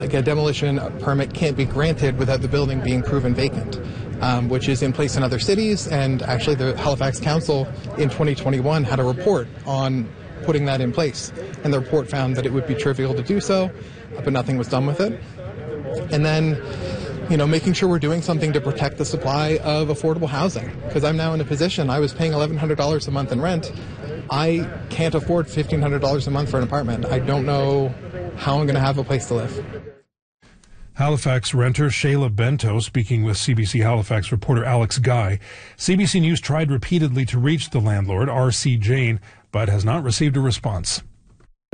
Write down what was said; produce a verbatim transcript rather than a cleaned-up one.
Like a demolition permit can't be granted without the building being proven vacant, um, which is in place in other cities. And actually the Halifax Council in twenty twenty-one had a report on putting that in place. And the report found that it would be trivial to do so, but nothing was done with it. And then, you know, making sure we're doing something to protect the supply of affordable housing. Because I'm now in a position, I was paying eleven hundred dollars a month in rent. I can't afford fifteen hundred dollars a month for an apartment. I don't know how I'm going to have a place to live. Halifax renter Shayla Bento speaking with C B C Halifax reporter Alex Guy. C B C News tried repeatedly to reach the landlord, R C Jane, but has not received a response.